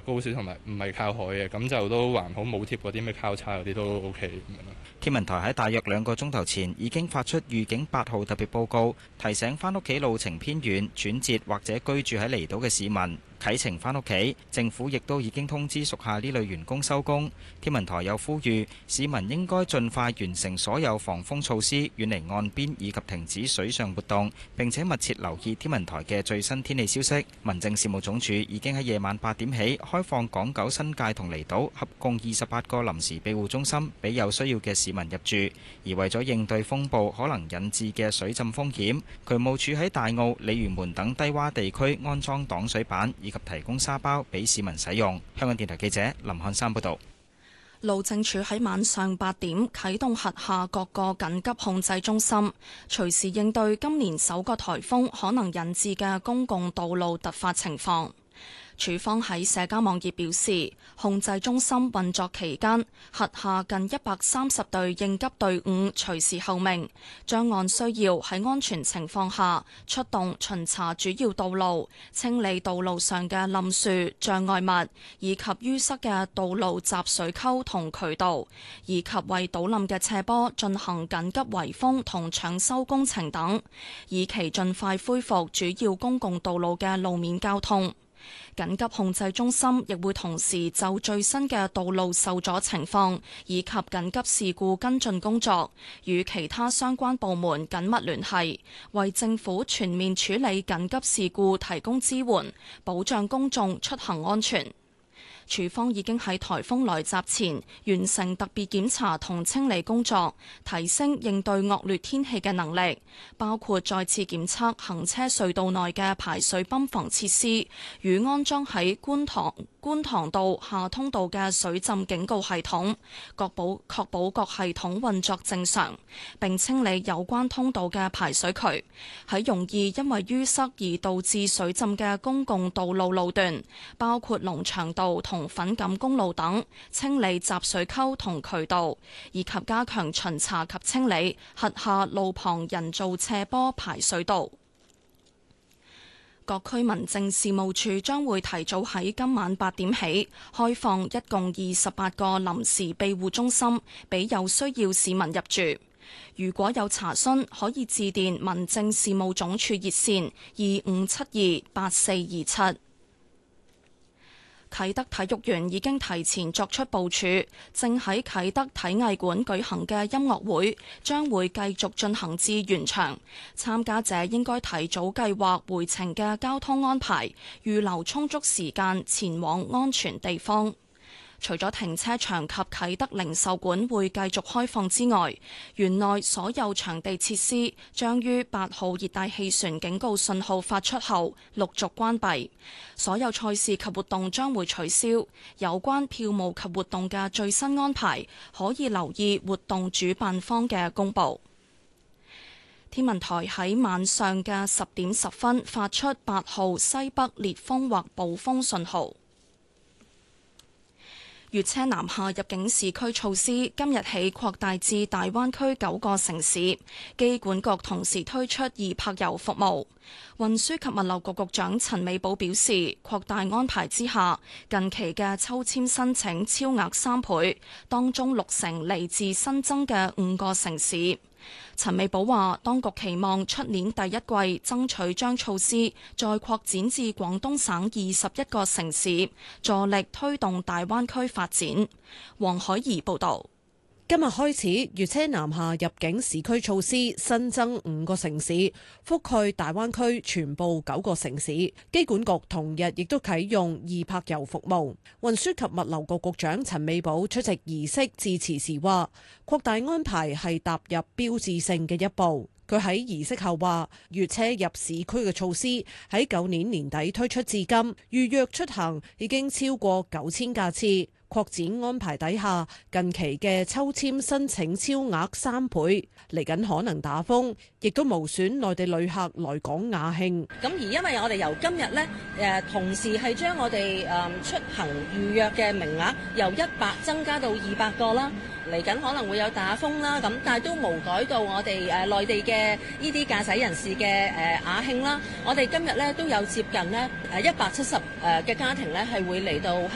高少同埋唔係靠海嘅，咁就都還好，冇貼嗰啲咩交叉嗰啲都 OK 咁樣咯。 天文台喺大約2個鐘頭前已經發出預警8號特別報告，提醒返屋企路程偏遠、轉折或者居住喺離島嘅市民啟程返屋企。政府亦都已經通知屬下呢類員工收工。天文台又呼籲市民應該盡快完成所有防風措施，遠離岸邊以及停止水上活動，並且密切留意天文台嘅最新天氣消息。民政事務總署已經喺夜晚8點起開放港九新界同離島合共28個臨時庇護中心，俾有需要嘅市民入住。而為咗應對風暴可能引致嘅水浸風險，渠務署喺大澳、鯉魚門等低洼地區安裝擋水板，以及提供沙包俾市民使用。香港電台記者林漢山報導。 路政署喺晚上8點啟動轄下各個緊急控制中心，隨時應對今年首個颱風可能引致嘅公共道路突發情況。署方喺社交網頁表示，控制中心運作期間，轄下近130隊應急隊伍隨時候命，將按需要喺安全情況下出動巡查主要道路，清理道路上嘅冧樹、障礙物，以及淤塞嘅道路集水溝同渠道，以及為倒冧嘅斜坡進行緊急圍封同搶修工程等，以期盡快恢復主要公共道路嘅路面交通。緊急控制中心亦會同時就最新嘅道路受阻情況以及緊急事故跟進工作，與其他相關部門緊密聯繫，為政府全面處理緊急事故提供支援，保障公眾出行安全。署方已經喺颱風來襲前完成特別檢查同清理工作，提升應對惡劣天氣嘅能力，包括再次檢測行車隧道內嘅排水泵房設施，與安裝喺觀塘道下通道嘅水浸警告系統，確保各系統運作正常，並清理有關通道嘅排水渠。喺容易因為淤塞而導致水浸嘅公共道路路段，包括龍翔道同粉錦公路等，清理集水溝同渠道，以及加強巡查及清理轄下路旁人造斜坡排水道。各區民政事務處將會提早喺今晚8點起開放一共28個臨時庇護中心，俾有需要市民入住。如果有查詢，可以致電民政事務總署熱線25728427。啟德體育園已經提前作出部署，正喺啟德體藝館舉行嘅音樂會將會繼續進行至完場。參加者應該提早計劃回程嘅交通安排，預留充足時間前往安全地方。除咗停車場及啟德零售館會繼續開放之外，園內所有場地設施將於8號熱帶氣旋警告信號發出後陸續關閉。所有賽事及活動將會取消。有關票務及活動嘅最新安排，可以留意活動主辦方嘅公佈。天文台喺晚上嘅10點10分發出8號西北烈風或暴風信號。粵車南下入境市區措施今日起擴大至大灣區9個城市，機管局同時推出易泊遊服務。運輸及物流局局長陳美寶表示，擴大安排之下，近期嘅抽籤申請超額3倍，當中60%嚟自新增嘅5個城市。陳美寶話，當局期望出年第一季爭取將措施再擴展至廣東省21個城市，助力推動大灣區發展。黃海怡報導。 今日開始，粵車南下入境市區措施新增5個城市，覆蓋大灣區全部9個城市。機管局同日亦都啟用易泊遊服務。運輸及物流局局長陳美寶出席儀式致辭時話，擴大安排係踏入標誌性嘅一步。佢喺儀式後話，粵車入市區嘅措施喺舊年年底推出至今，預約出行已經超過9000架次。擴展安排底下，近期嘅抽籤申請超額3倍，嚟緊可能打風，亦都無損內地旅客來港雅興。 咁而因為我哋由今日呢，同時係將我哋出行預約嘅名額由100增加到200個啦。嚟緊可能會有打風啦，咁但係都無改到我哋內地嘅呢啲駕駛人士嘅雅興啦。我哋今日呢都有接近呢170嘅家庭呢係會嚟到